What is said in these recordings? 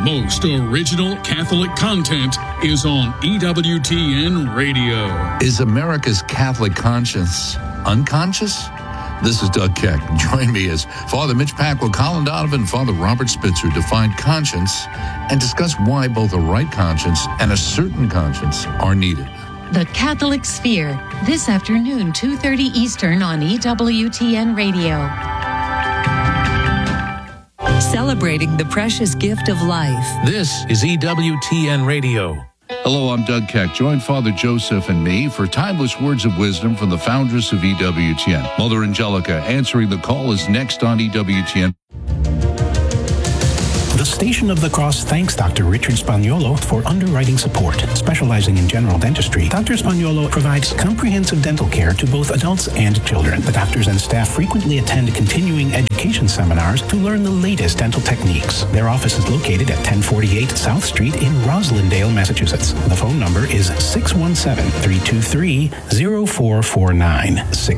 most original Catholic content is on EWTN Radio. Is America's Catholic conscience unconscious? This is Doug Keck. Join me as Father Mitch Pacwa, Colin Donovan, and Father Robert Spitzer define conscience and discuss why both a right conscience and a certain conscience are needed. The Catholic Sphere, this afternoon, 2:30 Eastern on EWTN Radio. Celebrating the precious gift of life. This is EWTN Radio. Hello, I'm Doug Keck. Join Father Joseph and me for timeless words of wisdom from the foundress of EWTN. Mother Angelica answering the call is next on EWTN. The Station of the Cross thanks Dr. Richard Spagnuolo for underwriting support. Specializing in general dentistry, Dr. Spagnuolo provides comprehensive dental care to both adults and children. The doctors and staff frequently attend continuing education seminars to learn the latest dental techniques. Their office is located at 1048 South Street in Roslindale, Massachusetts. The phone number is 617-323-0449.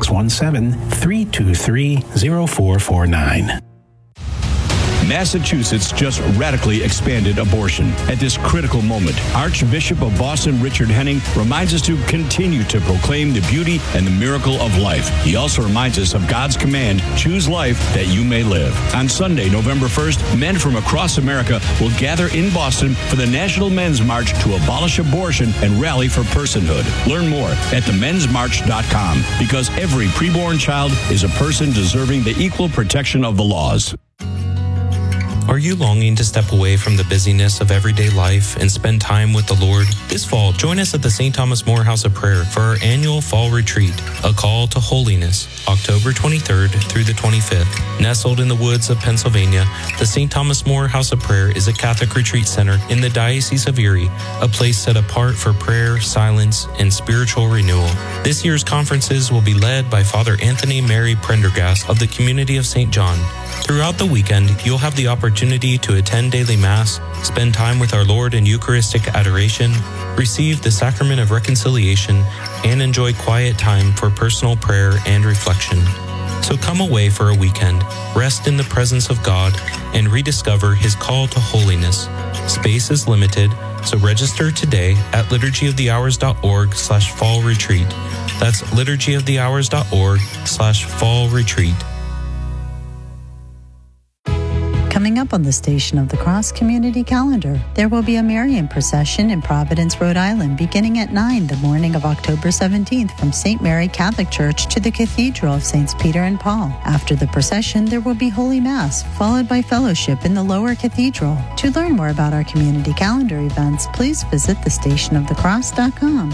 617-323-0449. Massachusetts just radically expanded abortion. At this critical moment, Archbishop of Boston Richard Henning reminds us to continue to proclaim the beauty and the miracle of life. He also reminds us of God's command, choose life that you may live. On Sunday, November 1st, men from across America will gather in Boston for the National Men's March to abolish abortion and rally for personhood. Learn more at themensmarch.com, because every preborn child is a person deserving the equal protection of the laws. Are you longing to step away from the busyness of everyday life and spend time with the Lord? This fall, join us at the St. Thomas More House of Prayer for our annual fall retreat, A Call to Holiness, October 23rd through the 25th. Nestled in the woods of Pennsylvania, the St. Thomas More House of Prayer is a Catholic retreat center in the Diocese of Erie, a place set apart for prayer, silence, and spiritual renewal. This year's conferences will be led by Father Anthony Mary Prendergast of the Community of St. John. Throughout the weekend, you'll have the opportunity to attend daily Mass, spend time with our Lord in Eucharistic adoration, receive the Sacrament of Reconciliation, and enjoy quiet time for personal prayer and reflection. So come away for a weekend, rest in the presence of God, and rediscover His call to holiness. Space is limited, so register today at liturgyofthehours.org/fall retreat. That's liturgyofthehours.org/fall retreat. Coming up on the Station of the Cross community calendar, there will be a Marian procession in Providence, Rhode Island, beginning at 9 the morning of October 17th from St. Mary Catholic Church to the Cathedral of Saints Peter and Paul. After the procession, there will be Holy Mass, followed by fellowship in the Lower Cathedral. To learn more about our community calendar events, please visit thestationofthecross.com.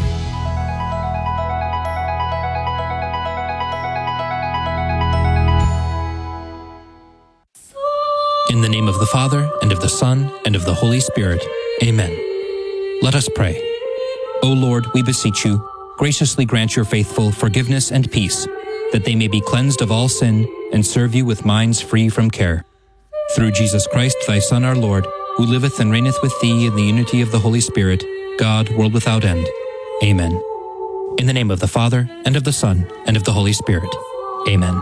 In the name of the Father, and of the Son, and of the Holy Spirit. Amen. Let us pray. O Lord, we beseech you, graciously grant your faithful forgiveness and peace, that they may be cleansed of all sin and serve you with minds free from care. Through Jesus Christ, thy Son, our Lord, who liveth and reigneth with thee in the unity of the Holy Spirit, God, world without end. Amen. In the name of the Father, and of the Son, and of the Holy Spirit. Amen.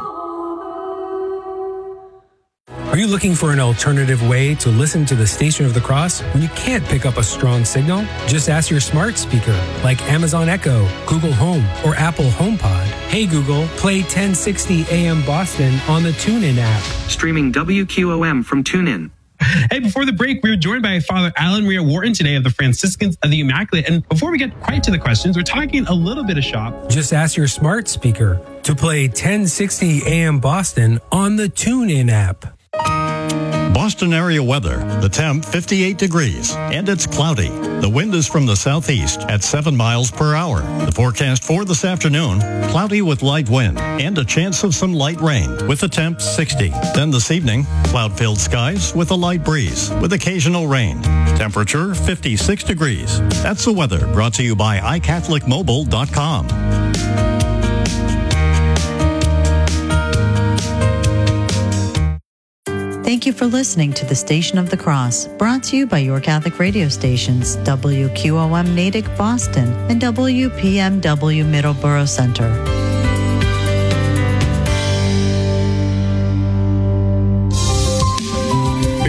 Are you looking for an alternative way to listen to the Station of the Cross when you can't pick up a strong signal? Just ask your smart speaker, like Amazon Echo, Google Home, or Apple HomePod. Hey Google, play 1060 AM Boston on the TuneIn app. Streaming WQOM from TuneIn. Hey, before the break, we were joined by Father Alan Maria Wharton today of the Franciscans of the Immaculate. And before we get quite to the questions, we're talking a little bit of shop. Just ask your smart speaker to play 1060 AM Boston on the TuneIn app. Boston area weather. The temp 58 degrees and it's cloudy. The wind is from the southeast at 7 miles per hour. The forecast for this afternoon, cloudy with light wind and a chance of some light rain with a temp 60. Then this evening, cloud-filled skies with a light breeze with occasional rain. Temperature 56 degrees. That's the weather brought to you by iCatholicMobile.com. Thank you for listening to the Station of the Cross, brought to you by your Catholic radio stations, WQOM Natick Boston and WPMW Middleborough Center.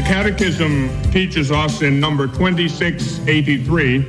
Catechism teaches us in number 2683,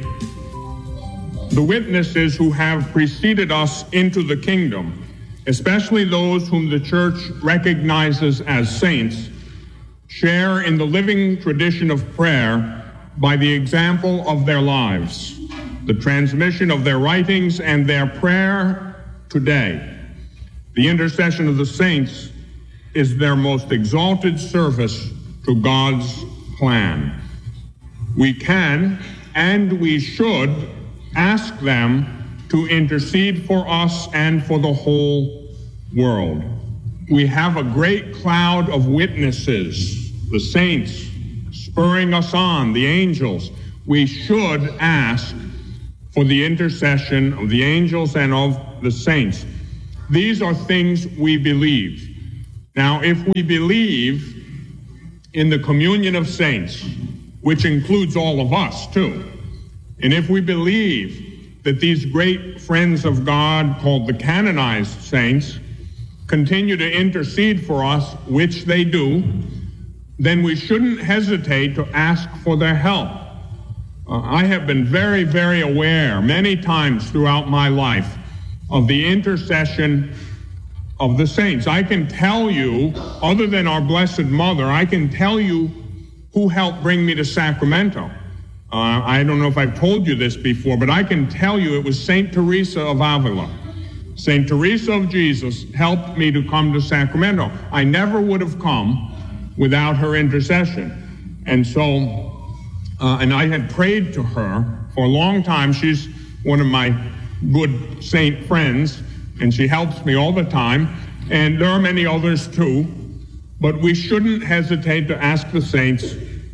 the witnesses who have preceded us into the kingdom, especially those whom the Church recognizes as saints, share in the living tradition of prayer by the example of their lives, the transmission of their writings, and their prayer today. The intercession of the saints is their most exalted service to God's plan. We can and we should ask them to intercede for us and for the whole world. We have a great cloud of witnesses, the saints spurring us on, the angels. We should ask for the intercession of the angels and of the saints. These are things we believe. Now, if we believe in the communion of saints, which includes all of us too, and if we believe that these great friends of God called the canonized saints continue to intercede for us, which they do, then we shouldn't hesitate to ask for their help. I have been very, very aware many times throughout my life of the intercession of the saints. I can tell you, other than our Blessed Mother, I can tell you who helped bring me to Sacramento. I don't know if I've told you this before, but I can tell you it was St. Teresa of Avila. St. Teresa of Jesus helped me to come to Sacramento. I never would have come without her intercession. And so, and I had prayed to her for a long time. She's one of my good saint friends, and she helps me all the time, and there are many others too, but we shouldn't hesitate to ask the saints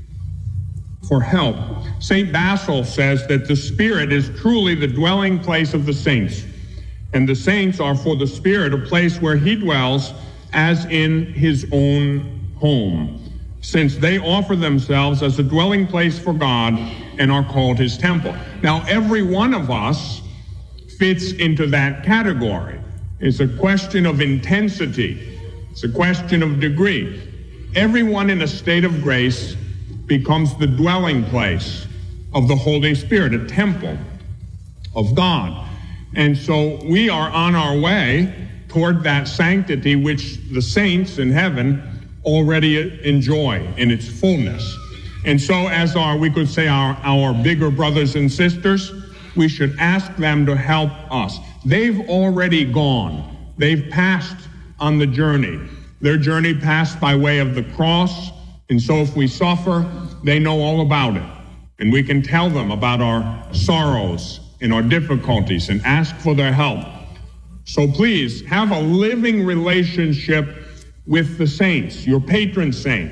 for help. St. Basil says that the Spirit is truly the dwelling place of the saints, and the saints are for the Spirit a place where he dwells as in his own home, since they offer themselves as a dwelling place for God and are called his temple. Now, every one of us fits into that category. It's a question of intensity. It's a question of degree. Everyone in a state of grace becomes the dwelling place of the Holy Spirit, a temple of God. And so we are on our way toward that sanctity which the saints in heaven already enjoy in its fullness. And so as we could say our bigger brothers and sisters, we should ask them to help us. They've already gone. They've passed on the journey. Their journey passed by way of the cross, and so if we suffer, they know all about it. And we can tell them about our sorrows and our difficulties and ask for their help. So please, have a living relationship with the saints, your patron saint.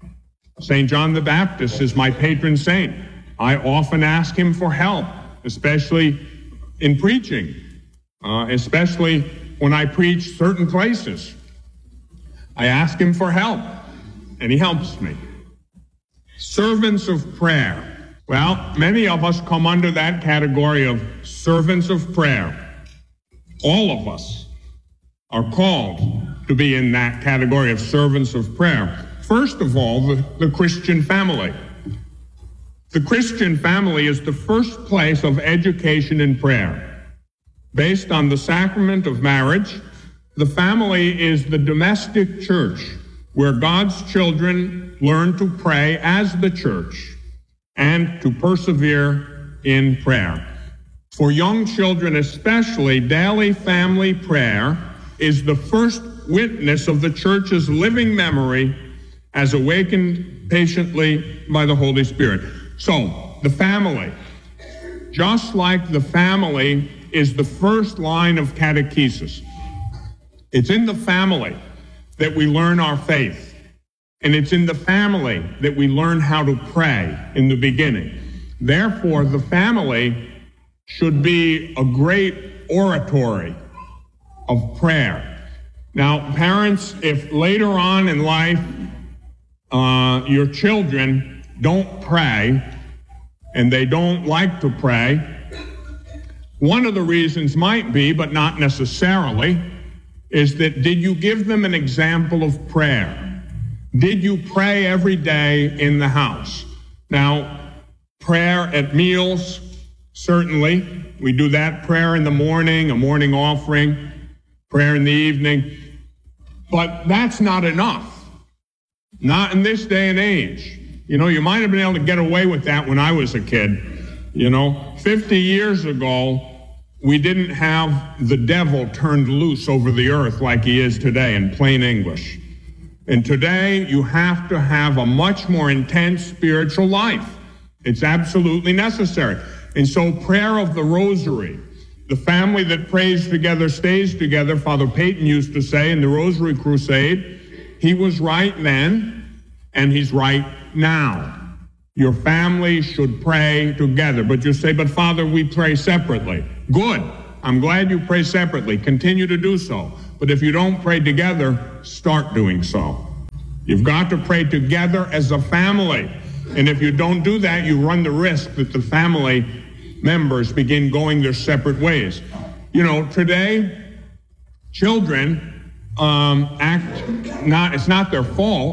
St. John the Baptist is my patron saint. I often ask him for help, especially in preaching, especially when I preach certain places. I ask him for help, and he helps me. Servants of prayer. Well, many of us come under that category of servants of prayer. All of us are called to be in that category of servants of prayer. First of all, the Christian family. The Christian family is the first place of education and prayer. Based on the sacrament of marriage, the family is the domestic church where God's children learn to pray as the church and to persevere in prayer. For young children especially, daily family prayer is the first witness of the church's living memory as awakened patiently by the Holy Spirit. So, the family, just like the family is the first line of catechesis. It's in the family that we learn our faith. And it's in the family that we learn how to pray in the beginning. Therefore, the family should be a great oratory of prayer. Now, parents, if later on in life your children don't pray and they don't like to pray, one of the reasons might be, but not necessarily, is that did you give them an example of prayer? Did you pray every day in the house? Now, prayer at meals, certainly. We do that. Prayer in the morning, a morning offering, prayer in the evening. But that's not enough. Not in this day and age. You know, you might have been able to get away with that when I was a kid. You know, 50 years ago, we didn't have the devil turned loose over the earth like he is today in plain English. And today, you have to have a much more intense spiritual life. It's absolutely necessary. And so prayer of the rosary, the family that prays together stays together, Father Peyton used to say in the Rosary Crusade, he was right then and he's right now. Your family should pray together. But you say, but Father, we pray separately. Good. I'm glad you pray separately. Continue to do so. But if you don't pray together, start doing so. You've got to pray together as a family. And if you don't do that, you run the risk that the family members begin going their separate ways. You know, today, children it's not their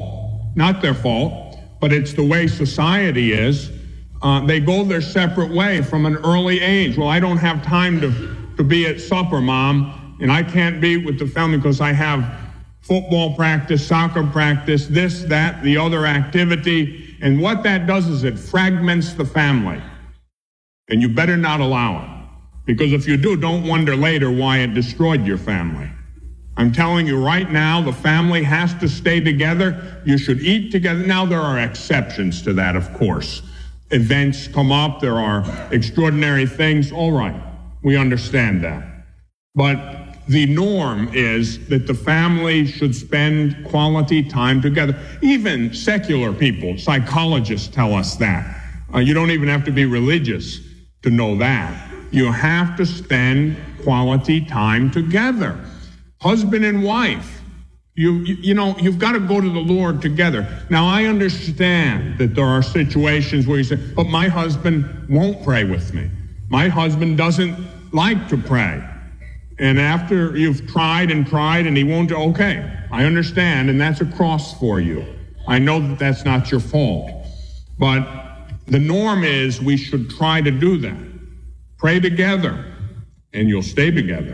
fault, but it's the way society is. They go their separate way from an early age. Well, I don't have time to be at supper, Mom, and I can't be with the family because I have football practice, soccer practice, this, that, the other activity. And what that does is it fragments the family. And you better not allow it. Because if you do, don't wonder later why it destroyed your family. I'm telling you right now, the family has to stay together. You should eat together. Now, there are exceptions to that, of course. Events come up. There are extraordinary things. All right, we understand that. But the norm is that the family should spend quality time together. Even secular people, psychologists tell us that. You don't even have to be religious to know that. You have to spend quality time together. Husband and wife, you know, you've got to go to the Lord together. Now, I understand that there are situations where you say, but my husband won't pray with me. My husband doesn't like to pray. And after you've tried and he won't, okay, I understand, and that's a cross for you. I know that that's not your fault. But the norm is we should try to do that. Pray together, and you'll stay together.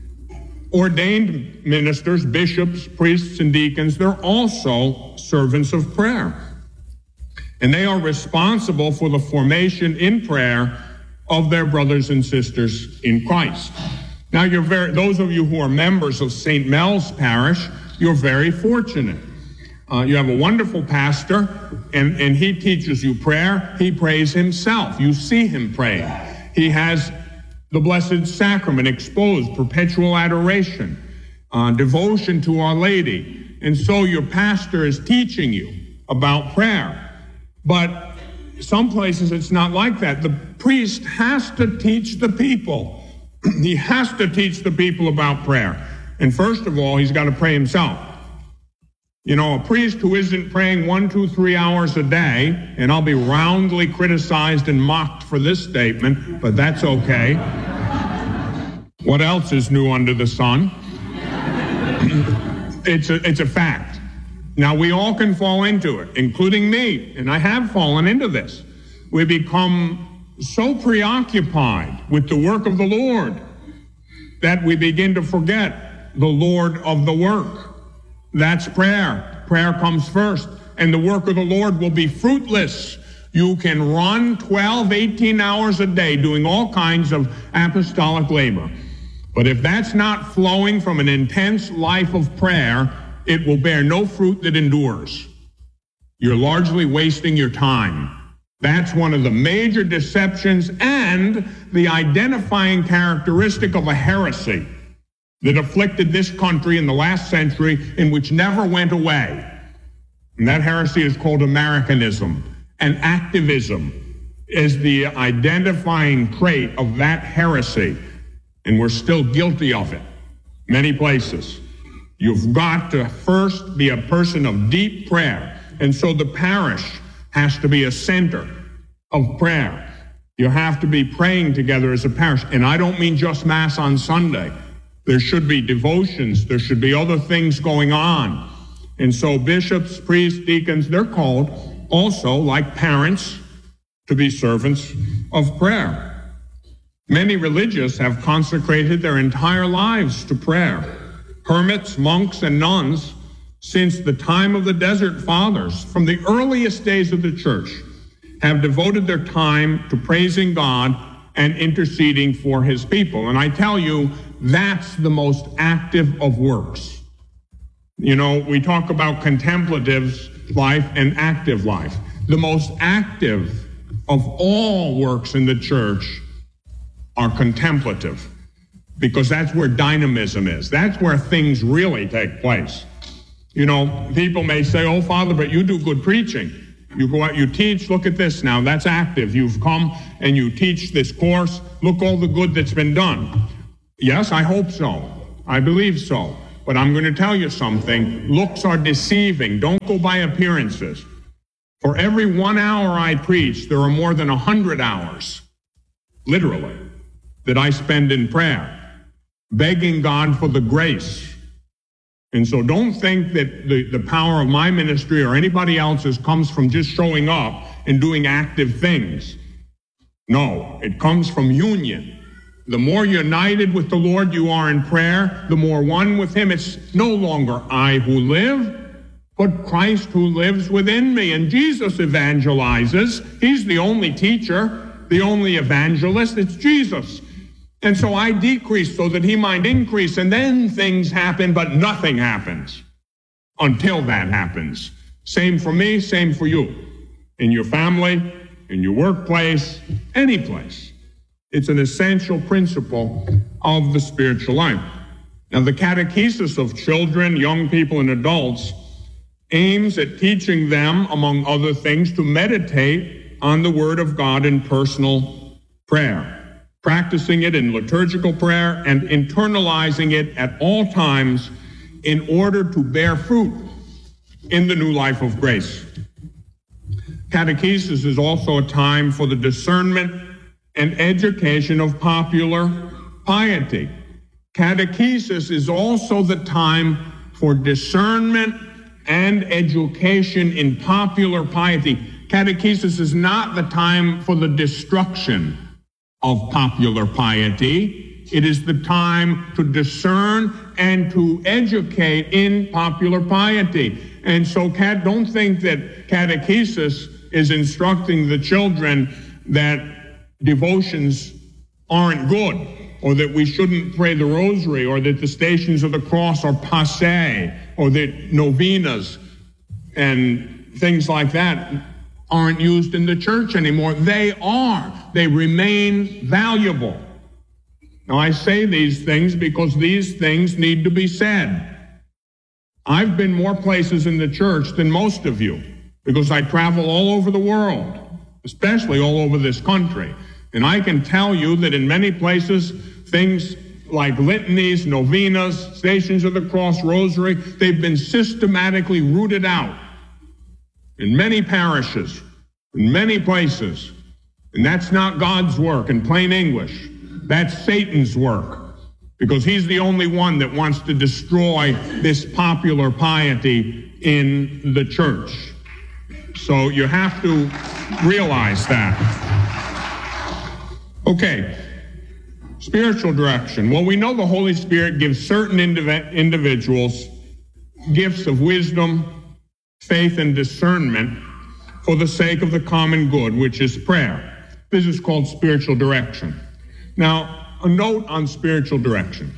Ordained ministers, bishops, priests, and deacons, they're also servants of prayer. And they are responsible for the formation in prayer of their brothers and sisters in Christ. Now, those of you who are members of St. Mel's Parish, you're very fortunate. You have a wonderful pastor, and he teaches you prayer. He prays himself. You see him praying. He has the Blessed Sacrament exposed, perpetual adoration, devotion to Our Lady. And so your pastor is teaching you about prayer. But some places it's not like that. The priest has to teach the people. He has to teach the people about prayer. And first of all, he's got to pray himself. You know, a priest who isn't praying 1, 2, 3 hours a day, and I'll be roundly criticized and mocked for this statement, but that's okay. What else is new under the sun? It's a fact. Now, we all can fall into it, including me, and I have fallen into this. We become so preoccupied with the work of the Lord that we begin to forget the Lord of the work. That's prayer. Prayer comes first, and the work of the Lord will be fruitless. You can run 12, 18 hours a day doing all kinds of apostolic labor. But if that's not flowing from an intense life of prayer, it will bear no fruit that endures. You're largely wasting your time. That's one of the major deceptions and the identifying characteristic of a heresy that afflicted this country in the last century and which never went away. And that heresy is called Americanism. And activism is the identifying trait of that heresy. And we're still guilty of it, many places. You've got to first be a person of deep prayer. And so the parish has to be a center of prayer. You have to be praying together as a parish. And I don't mean just Mass on Sunday. There should be devotions. There should be other things going on. And so bishops, priests, deacons, they're called also, like parents, to be servants of prayer. Many religious have consecrated their entire lives to prayer. Hermits, monks, and nuns, since the time of the Desert Fathers, from the earliest days of the church, have devoted their time to praising God and interceding for his people. And I tell you, that's the most active of works. You know, we talk about contemplative life and active life. The most active of all works in the church are contemplative, because that's where dynamism is. That's where things really take place. You know, people may say, oh, Father, but you do good preaching. You go out, you teach, look at this now, that's active. You've come and you teach this course, look all the good that's been done. Yes, I hope so. I believe so. But I'm going to tell you something. Looks are deceiving. Don't go by appearances. For every 1 hour I preach, there are more than 100 hours, literally, that I spend in prayer, begging God for the grace. And so don't think that the power of my ministry or anybody else's comes from just showing up and doing active things. No, it comes from union. The more united with the Lord you are in prayer, the more one with him. It's no longer I who live, but Christ who lives within me. And Jesus evangelizes. He's the only teacher, the only evangelist. It's Jesus. And so I decrease so that he might increase, and then things happen, but nothing happens until that happens. Same for me, same for you. In your family, in your workplace, any place. It's an essential principle of the spiritual life. Now, the catechesis of children, young people, and adults aims at teaching them, among other things, to meditate on the Word of God in personal prayer, practicing it in liturgical prayer and internalizing it at all times in order to bear fruit in the new life of grace. Catechesis is also a time for the discernment and education of popular piety. Catechesis is also the time for discernment and education in popular piety. Catechesis is not the time for the destruction of popular piety. It is the time to discern and to educate in popular piety. And so don't think that catechesis is instructing the children that devotions aren't good, or that we shouldn't pray the rosary, or that the Stations of the Cross are passé, or that novenas and things like that aren't used in the church anymore. They are. They remain valuable. Now, I say these things because these things need to be said. I've been more places in the church than most of you, because I travel all over the world, especially all over this country. And I can tell you that in many places, things like litanies, novenas, Stations of the Cross, rosary, they've been systematically rooted out in many parishes, in many places. And that's not God's work in plain English. That's Satan's work, because he's the only one that wants to destroy this popular piety in the church. So you have to realize that. Okay, spiritual direction. Well, we know the Holy Spirit gives certain individuals gifts of wisdom, faith, and discernment for the sake of the common good, which is prayer. This is called spiritual direction. Now, a note on spiritual direction.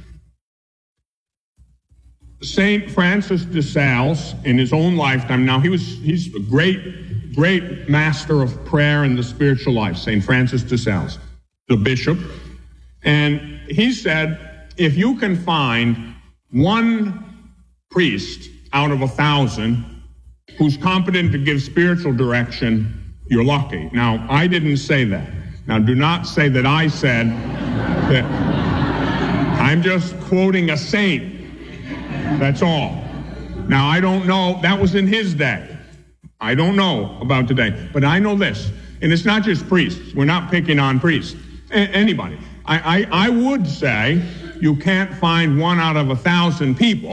Saint Francis de Sales, in his own lifetime, now he's a great master of prayer in the spiritual life, Saint Francis de Sales, the bishop. And he said, if you can find one priest out of 1,000 who's competent to give spiritual direction, you're lucky. Now, I didn't say that. Now, do not say that I said that. I'm just quoting a saint. That's all. Now, I don't know. That was in his day. I don't know about today. But I know this. And it's not just priests. We're not picking on priests. Anybody. I would say you can't find one out of 1,000 people,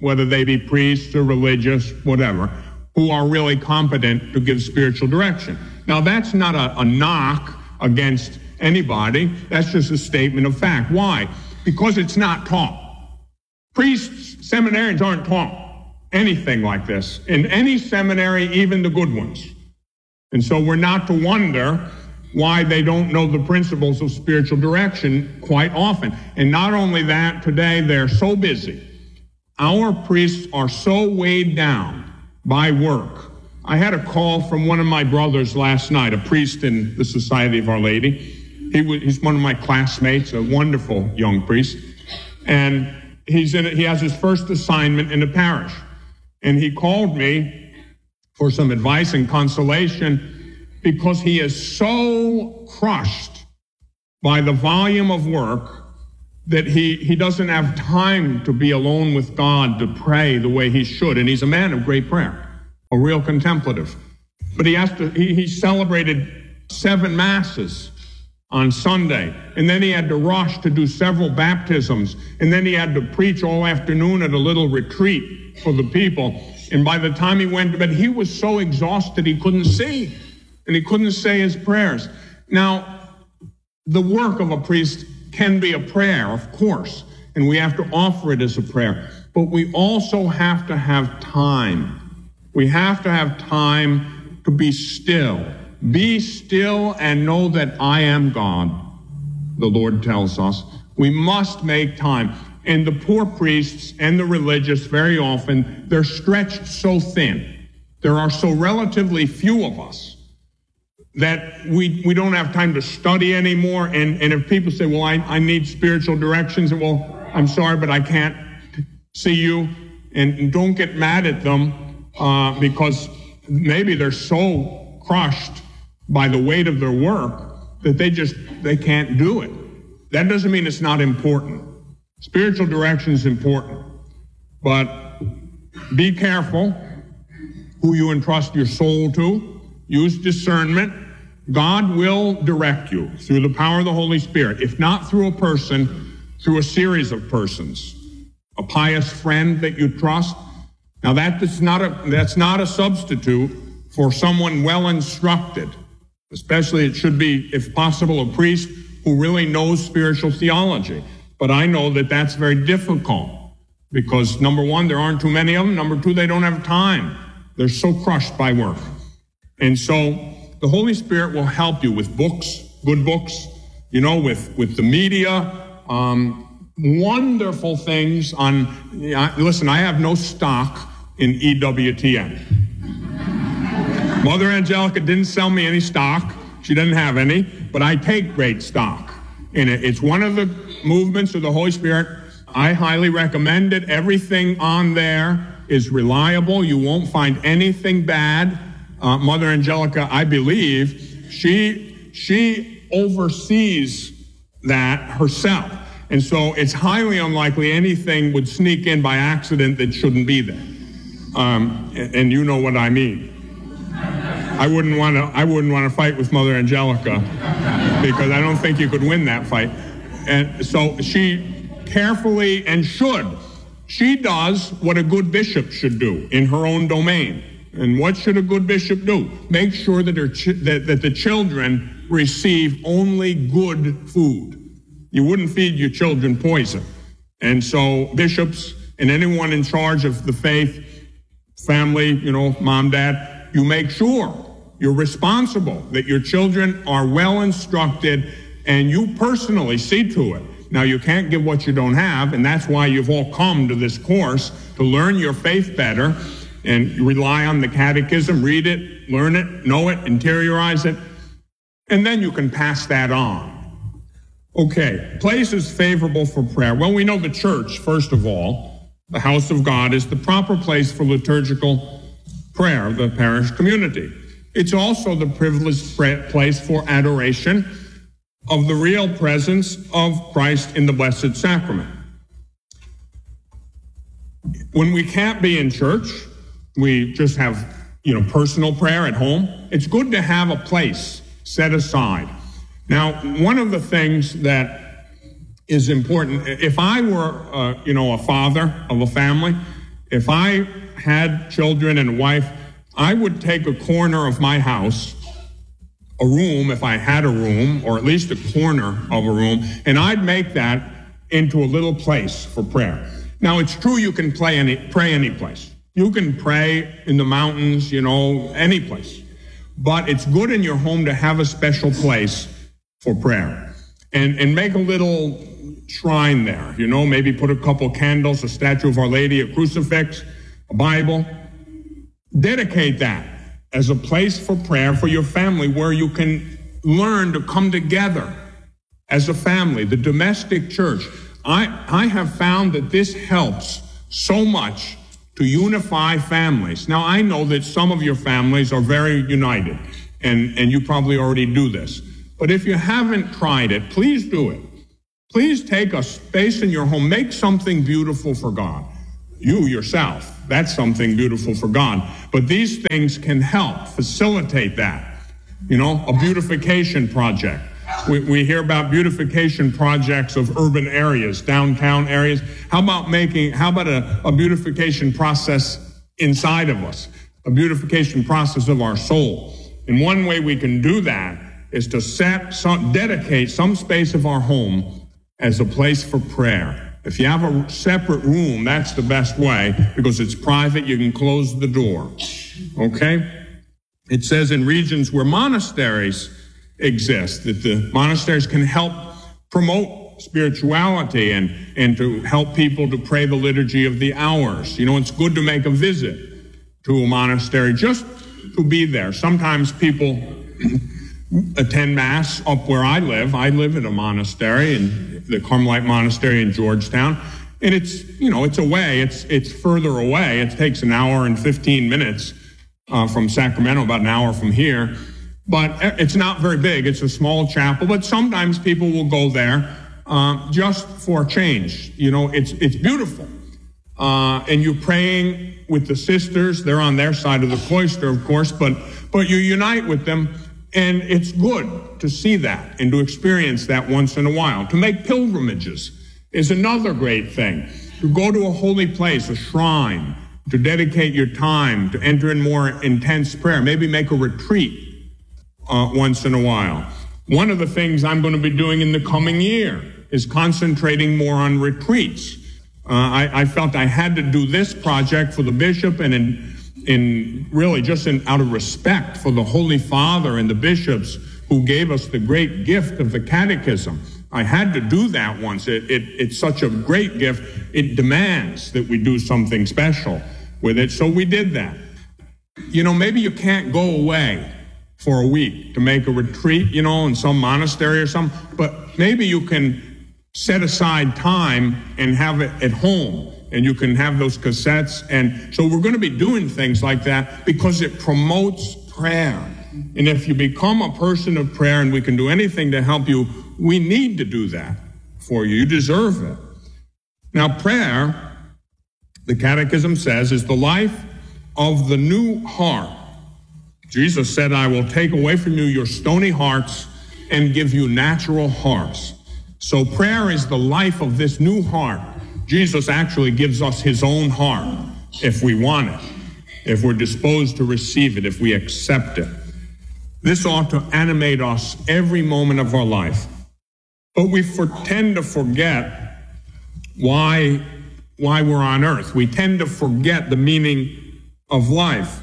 whether they be priests or religious, whatever, who are really competent to give spiritual direction. Now, that's not a knock against anybody. That's just a statement of fact. Why? Because it's not taught. Priests, seminarians aren't taught anything like this in any seminary, even the good ones. And so we're not to wonder why they don't know the principles of spiritual direction quite often. And not only that, today they're so busy. Our priests are so weighed down by work. I had a call from one of my brothers last night, a priest in the Society of Our Lady. He's one of my classmates, a wonderful young priest. And he has his first assignment in the parish. And he called me for some advice and consolation because he is so crushed by the volume of work that he doesn't have time to be alone with God to pray the way he should. And he's a man of great prayer, a real contemplative. But he celebrated 7 masses on Sunday, and then he had to rush to do several baptisms, and then he had to preach all afternoon at a little retreat for the people. And by the time he went to bed, he was so exhausted he couldn't see, and he couldn't say his prayers. Now, the work of a priest can be a prayer, of course, and we have to offer it as a prayer, but we also have to have time. We have to have time to be still. Be still and know that I am God, the Lord tells us. We must make time. And the poor priests and the religious, very often, they're stretched so thin. There are so relatively few of us that we don't have time to study anymore. And if people say, well, I need spiritual directions, well, I'm sorry, but I can't see you. And don't get mad at them because maybe they're so crushed by the weight of their work that they can't do it. That doesn't mean it's not important. Spiritual direction is important, but be careful who you entrust your soul to. Use discernment. God will direct you through the power of the Holy Spirit, if not through a person, through a series of persons. A pious friend that you trust. Now that's not a substitute for someone well instructed. Especially it should be, if possible, a priest who really knows spiritual theology. But I know that that's very difficult because, number one, there aren't too many of them. Number two, they don't have time. They're so crushed by work. And so the Holy Spirit will help you with books, good books, with the media, wonderful things on, listen, I have no stock in EWTN. Mother Angelica didn't sell me any stock. She doesn't have any, but I take great stock in it. It's one of the movements of the Holy Spirit. I highly recommend it. Everything on there is reliable. You won't find anything bad. Mother Angelica, I believe, she oversees that herself. And so it's highly unlikely anything would sneak in by accident that shouldn't be there. And you know what I mean. I wouldn't want to fight with Mother Angelica because I don't think you could win that fight. And so she carefully and she does what a good bishop should do in her own domain. And what should a good bishop do? Make sure that that the children receive only good food. You wouldn't feed your children poison. And so bishops and anyone in charge of the faith, family, mom, dad, you make sure you're responsible that your children are well instructed and you personally see to it. Now, you can't give what you don't have, and that's why you've all come to this course, to learn your faith better and rely on the catechism, read it, learn it, know it, interiorize it, and then you can pass that on. Okay, places favorable for prayer. Well, we know the church, first of all, the house of God, is the proper place for liturgical prayer of the parish community. It's also the privileged place for adoration of the real presence of Christ in the Blessed Sacrament. When we can't be in church, we just have, personal prayer at home. It's good to have a place set aside. Now, one of the things that is important, if I were, a father of a family, If I had children and a wife, I would take a corner of my house, a room, if I had a room, or at least a corner of a room, and I'd make that into a little place for prayer. Now, it's true you can pray any place. You can pray in the mountains, any place. But it's good in your home to have a special place for prayer. And make a little shrine there, maybe put a couple candles, a statue of Our Lady, a crucifix, a Bible. Dedicate that as a place for prayer for your family where you can learn to come together as a family, the domestic church. I have found that this helps so much to unify families. Now, I know that some of your families are very united, and you probably already do this. But if you haven't tried it, please do it. Please take a space in your home. Make something beautiful for God. You yourself, that's something beautiful for God. But these things can help facilitate that. A beautification project. We hear about beautification projects of urban areas, downtown areas. How about a beautification process inside of us, a beautification process of our soul? And one way we can do that is to dedicate some space of our home as a place for prayer. If you have a separate room, that's the best way because it's private. You can close the door. Okay? It says in regions where monasteries exist that the monasteries can help promote spirituality and to help people to pray the liturgy of the hours. It's good to make a visit to a monastery just to be there. Sometimes people attend Mass up where I live. I live in a monastery, in the Carmelite Monastery in Georgetown. And it's away. It's further away. It takes an hour and 15 minutes from Sacramento, about an hour from here. But it's not very big. It's a small chapel. But sometimes people will go there just for a change. It's beautiful. And you're praying with the sisters. They're on their side of the cloister, of course, but you unite with them. And it's good to see that and to experience that once in a while. To make pilgrimages is another great thing. To go to a holy place, a shrine, to dedicate your time, to enter in more intense prayer, maybe make a retreat once in a while. One of the things I'm going to be doing in the coming year is concentrating more on retreats. I felt I had to do this project for the bishop and out of respect for the Holy Father and the bishops who gave us the great gift of the catechism. I had to do that once. It's such a great gift. It demands that we do something special with it. So we did that. Maybe you can't go away for a week to make a retreat, in some monastery or something, but maybe you can set aside time and have it at home. And you can have those cassettes. And so we're going to be doing things like that because it promotes prayer. And if you become a person of prayer and we can do anything to help you, we need to do that for you. You deserve it. Now, prayer, the Catechism says, is the life of the new heart. Jesus said, I will take away from you your stony hearts and give you natural hearts. So prayer is the life of this new heart. Jesus actually gives us his own heart if we want it, if we're disposed to receive it, if we accept it. This ought to animate us every moment of our life. But we tend to forget why we're on earth. We tend to forget the meaning of life.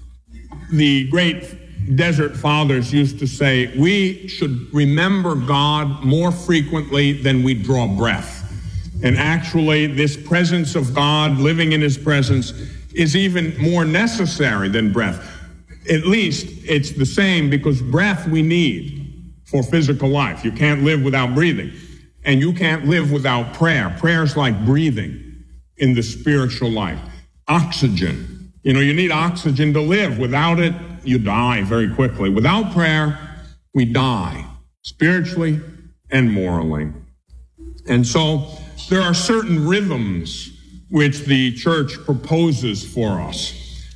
The great desert fathers used to say, we should remember God more frequently than we draw breath. And actually, this presence of God, living in his presence, is even more necessary than breath. At least it's the same because breath we need for physical life. You can't live without breathing. And you can't live without prayer. Prayer's like breathing in the spiritual life. Oxygen. You need oxygen to live. Without it, you die very quickly. Without prayer, we die spiritually and morally. And so there are certain rhythms which the church proposes for us.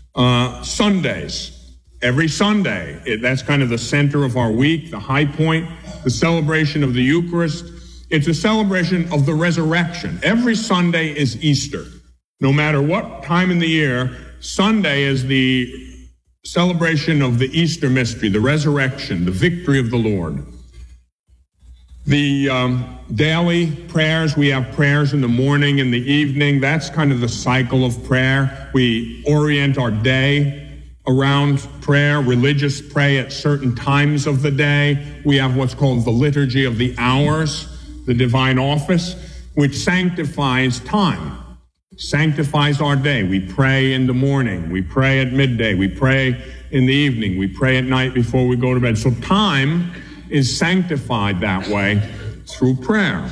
Sundays, every Sunday, that's kind of the center of our week, the high point, the celebration of the Eucharist. It's a celebration of the resurrection. Every Sunday is Easter. no matter what time in the year, Sunday is the celebration of the Easter mystery, the resurrection, the victory of the Lord. The daily prayers, we have prayers in the morning and the evening. That's kind of the cycle of prayer. We orient our day around prayer. Religious pray at certain times of the day. We have what's called the liturgy of the hours, the divine office, which sanctifies time, sanctifies our day. We pray in the morning. We pray at midday. We pray in the evening. We pray at night before we go to bed. So time is sanctified that way through prayer.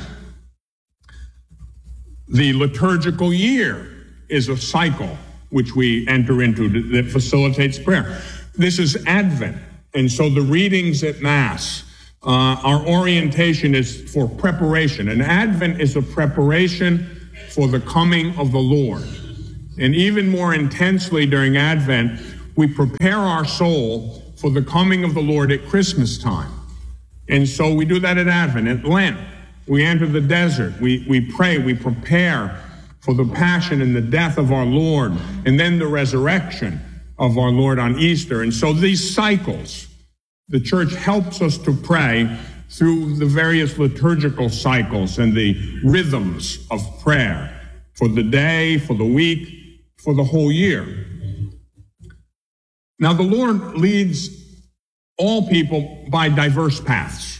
The liturgical year is a cycle which we enter into that facilitates prayer. This is Advent, and so the readings at Mass, our orientation is for preparation, and Advent is a preparation for the coming of the Lord. And even more intensely during Advent, we prepare our soul for the coming of the Lord at Christmas time. And so we do that at Advent. At Lent, we enter the desert. We pray, we prepare for the passion and the death of our Lord, and then the resurrection of our Lord on Easter. And so these cycles, the church helps us to pray through the various liturgical cycles and the rhythms of prayer for the day, for the week, for the whole year. Now, the Lord leads all people by diverse paths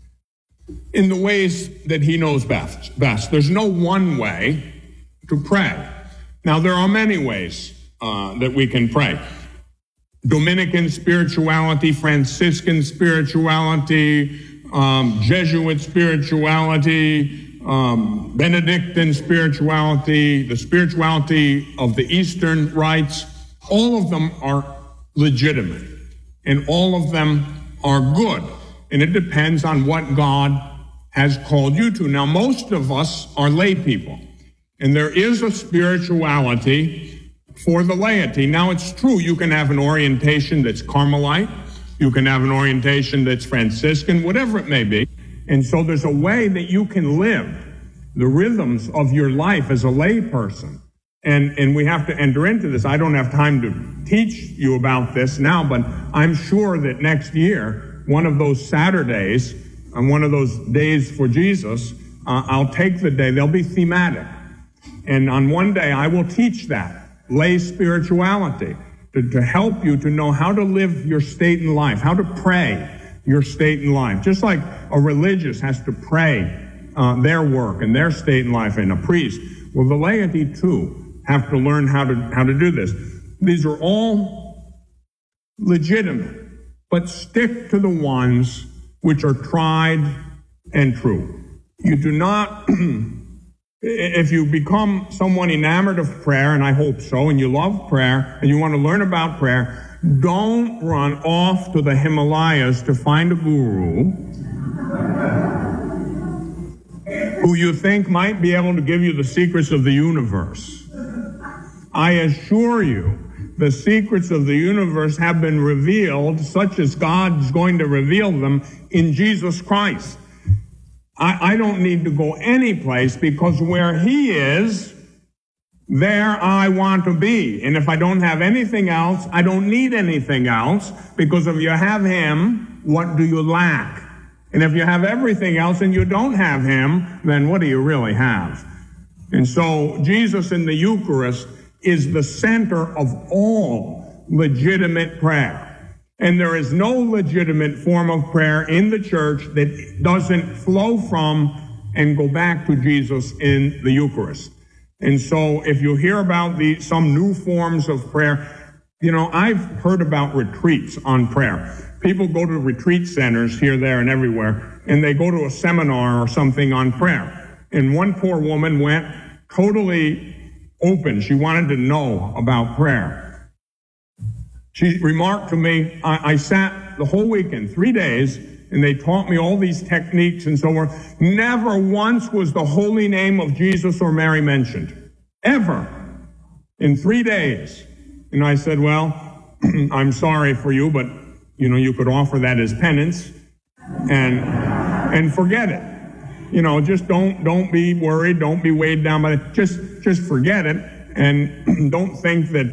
in the ways that he knows best. There's no one way to pray. Now, there are many ways that we can pray. Dominican spirituality, Franciscan spirituality, Jesuit spirituality, Benedictine spirituality, the spirituality of the Eastern rites, all of them are legitimate. And all of them are good. And it depends on what God has called you to. Now, most of us are lay people. And there is a spirituality for the laity. Now, it's true, you can have an orientation that's Carmelite. You can have an orientation that's Franciscan, whatever it may be. And so there's a way that you can live the rhythms of your life as a lay person. And we have to enter into this. I don't have time to teach you about this now, but I'm sure that next year, one of those Saturdays, and one of those days for Jesus, I'll take the day. They'll be thematic. And on one day, I will teach that, lay spirituality, to help you to know how to live your state in life, how to pray your state in life. Just like a religious has to pray their work and their state in life, and a priest. Well, the laity, too, have to learn how to do this. These are all legitimate, but stick to the ones which are tried and true. You do not, if you become someone enamored of prayer, and I hope so, and you love prayer, and you want to learn about prayer, don't run off to the Himalayas to find a guru who you think might be able to give you the secrets of the universe. I assure you, the secrets of the universe have been revealed, such as God's going to reveal them in Jesus Christ. I don't need to go any place, because where he is, there I want to be. And if I don't have anything else, I don't need anything else, because if you have him, what do you lack? And if you have everything else and you don't have him, then what do you really have? And so Jesus in the Eucharist is the center of all legitimate prayer. And there is no legitimate form of prayer in the church that doesn't flow from and go back to Jesus in the Eucharist. And so if you hear about some new forms of prayer, I've heard about retreats on prayer. People go to retreat centers here, there, and everywhere, and they go to a seminar or something on prayer. And one poor woman went totally open. She wanted to know about prayer. She remarked to me, I sat the whole weekend, 3 days, and they taught me all these techniques and so forth. Never once was the holy name of Jesus or Mary mentioned. Ever. In 3 days. And I said, well, I'm sorry for you, but, you could offer that as penance and forget it. Just don't be worried. Don't be weighed down by it. Just forget it And don't think that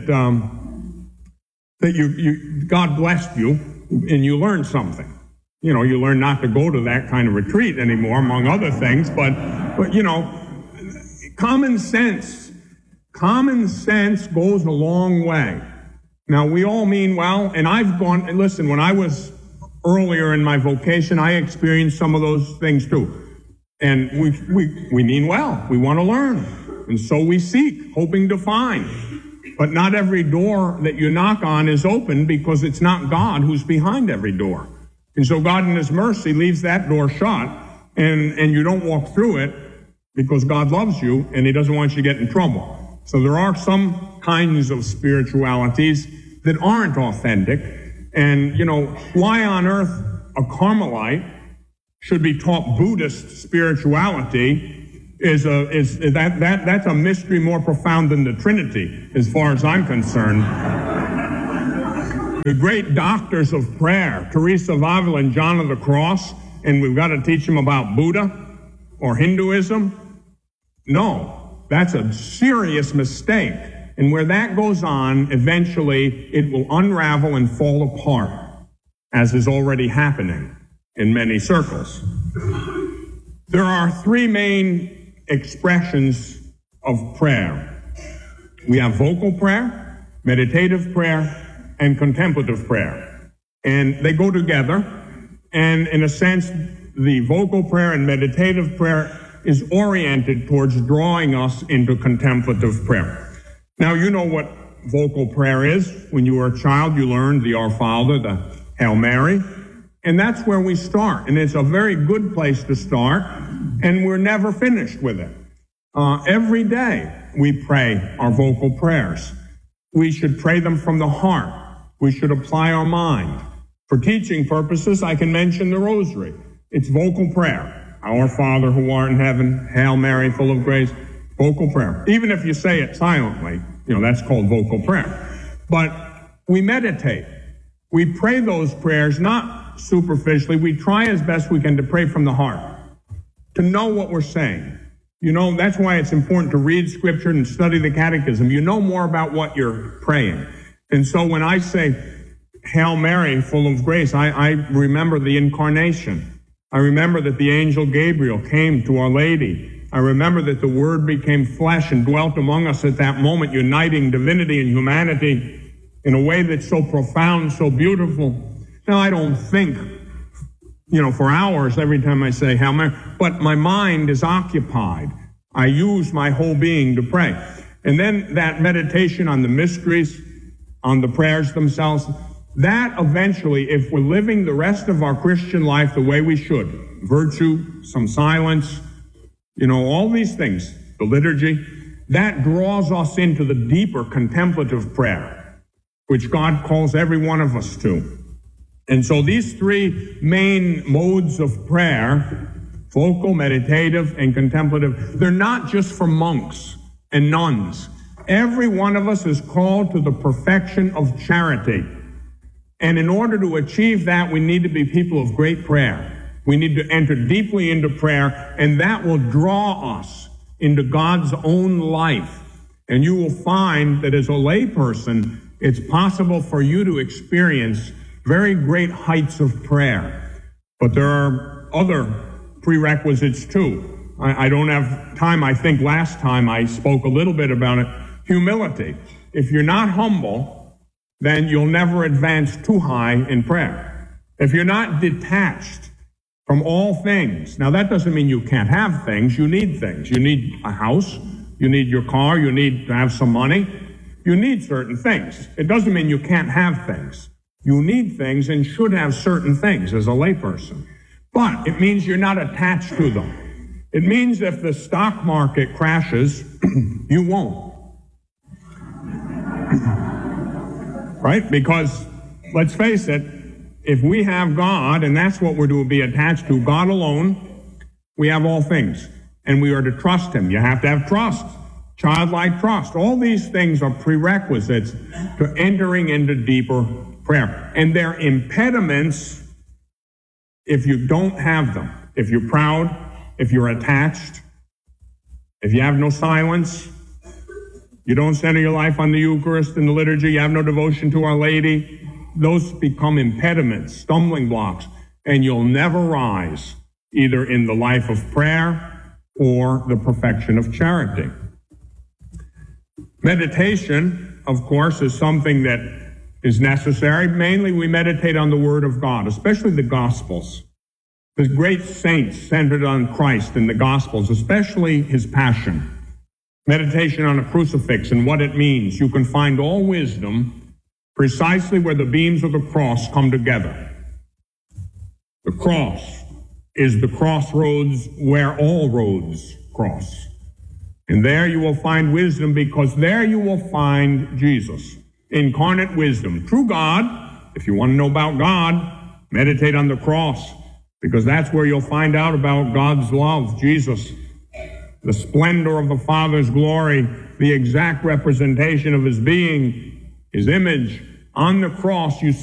God blessed you and you learned something. You know, you learn not to go to that kind of retreat anymore, among other things. But you know, common sense goes a long way. Now, we all mean well, and and listen, when I was earlier in my vocation, I experienced some of those things too. And we mean well. We want to learn. And so we seek, hoping to find. But not every door that you knock on is open, because it's not God who's behind every door. And so God in his mercy leaves that door shut, and you don't walk through it because God loves you and he doesn't want you to get in trouble. So there are some kinds of spiritualities that aren't authentic. And, you know, why on earth a Carmelite should be taught Buddhist spirituality that's a mystery more profound than the Trinity, as far as I'm concerned. The great doctors of prayer, Teresa of Avila and John of the Cross, and we've got to teach them about Buddha or Hinduism? No, that's a serious mistake. And where that goes on, eventually it will unravel and fall apart, as is already happening in many circles. There are three main expressions of prayer. We have vocal prayer, meditative prayer, and contemplative prayer. And they go together. And in a sense, the vocal prayer and meditative prayer is oriented towards drawing us into contemplative prayer. Now, you know what vocal prayer is. When you were a child, you learned the Our Father, the Hail Mary. And that's where we start. And it's a very good place to start. And we're never finished with it. Every day we pray our vocal prayers. We should pray them from the heart. We should apply our mind. For teaching purposes, I can mention the Rosary. It's vocal prayer. Our Father who art in heaven, Hail Mary, full of grace. Vocal prayer. Even if you say it silently, you know, that's called vocal prayer. But we meditate. We pray those prayers not superficially. We try as best we can to pray from the heart, to know what we're saying. You know, that's why it's important to read Scripture and study the Catechism. You know more about what you're praying. And so when I say, Hail Mary, full of grace, I remember the Incarnation. I remember that the angel Gabriel came to Our Lady. I remember that the Word became flesh and dwelt among us at that moment, uniting divinity and humanity in a way that's so profound, so beautiful. Now, I don't think, you know, for hours every time I say Hail Mary, but my mind is occupied. I use my whole being to pray. And then that meditation on the mysteries, on the prayers themselves, that eventually, if we're living the rest of our Christian life the way we should, virtue, some silence, you know, all these things, the liturgy, that draws us into the deeper contemplative prayer, which God calls every one of us to. And so these three main modes of prayer, vocal, meditative, and contemplative, they're not just for monks and nuns. Every one of us is called to the perfection of charity. And in order to achieve that, we need to be people of great prayer. We need to enter deeply into prayer, and that will draw us into God's own life. And you will find that as a layperson, it's possible for you to experience very great heights of prayer. But there are other prerequisites too. I don't have time. I think last time I spoke a little bit about it. Humility. If you're not humble, then you'll never advance too high in prayer. If you're not detached from all things. Now, that doesn't mean you can't have things. You need things. You need a house. You need your car. You need to have some money. You need certain things. It doesn't mean you can't have things. You need things and should have certain things as a layperson. But it means you're not attached to them. It means if the stock market crashes, you won't. Right? Because, let's face it, if we have God, and that's what we're to be attached to, God alone, we have all things. And we are to trust Him. You have to have trust, childlike trust. All these things are prerequisites to entering into deeper prayer. And they're impediments if you don't have them. If you're proud, if you're attached, if you have no silence, You don't center your life on the Eucharist and the liturgy. You have no devotion to Our Lady. Those become impediments, stumbling blocks, and you'll never rise either in the life of prayer or the perfection of charity. Meditation, of course, is something that is necessary. Mainly we meditate on the Word of God, especially the Gospels. The great saints centered on Christ in the Gospels, especially His Passion. Meditation on a crucifix and what it means. You can find all wisdom precisely where the beams of the cross come together. The cross is the crossroads where all roads cross. And there you will find wisdom, because there you will find Jesus, incarnate wisdom, true God. If you want to know about God, meditate on the cross, because that's where you'll find out about God's love, Jesus, the splendor of the Father's glory, the exact representation of His being, His image. On the cross, you